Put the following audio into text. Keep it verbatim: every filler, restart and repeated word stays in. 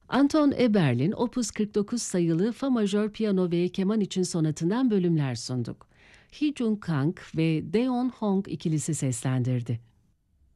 Anton Eberl'in Opus kırk dokuz sayılı Fa majör piyano ve keman için sonatından bölümler sunduk. Hee Jung Kang ve Daeon Hong ikilisi seslendirdi.